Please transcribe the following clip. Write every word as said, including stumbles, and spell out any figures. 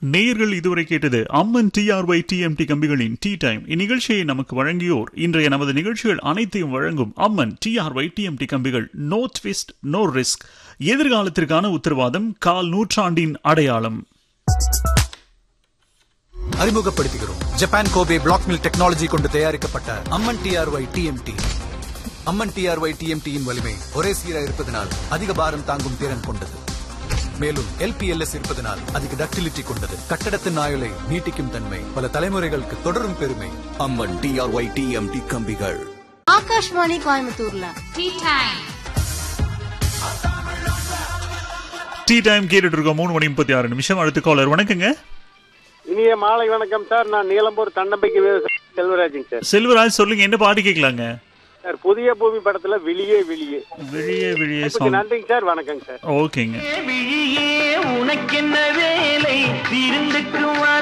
நேயர்கள் இதுவரை கேட்டது அம்மன் டிஆர்ஒய் டிஎம்டி கம்பிகளின் டீ டைம். இந்நிகழ்ச்சியை நமக்கு வழங்கியோர் இன்றைய நமது நிகழ்ச்சிகள் அனைத்தையும் வழங்கும் அம்மன் டிஆர்ஒய் டிஎம்டி கம்பிகள். நோ ட்விஸ்ட் நோ ரிஸ்க், எதிர்காலத்திற்கான உத்தரவாதம், கால் நூற்றாண்டின் அடையாளம். அறிமுகப்படுத்துகிறோம் Japan Kobe black mill technology கொண்டு தயாரிக்கப்பட்ட அம்மன் டிஆர்ஒய் டிஎம்டி. அம்மன் டிஆர்ஒய் டிஎம்டியின் வலிமை ஒரே சீராக இருப்பதனால் அதிக பாரம் தாங்கும் திறன் கொண்டது. மேலும் எல்பிஎல்எஸ் இருப்பதனால் அதிக டக்டிலிட்டி கொண்டது. கட்டடத்தின் ஆயுளை நீட்டிக்கும் தன்மை, பல தலைமுறைகளுக்கு தொடரும் பெருமை. அம்மன் டிஆர்ஒய் டிஎம்டி கம்பிகள். ஆகாஷ்வாணி கோயம்புத்தூர்ல டீ டைம் டீ டைம் கேட்டுட்டு இருக்கோம். மூணு மணி முப்பத்தி ஆறு நிமிஷம். அடுத்த காலர். வணக்கங்க. இனிய மாலை வணக்கம் சார். நான் நீலம்பூர் தன்னம்பிக்கை செல்வராஜுங்க சார். செல்வராஜ் சொல்லுங்க, என்ன பாட்டு கேட்கலாங்க சார்? புதிய பூமி படத்துல வெளியே வெளியே வெளியே வெளியே. நன்றிங்க சார். வணக்கங்க சார். ஓகேங்க. வெளியே உனக்கென்ன வேலை, திருந்துக்குவார்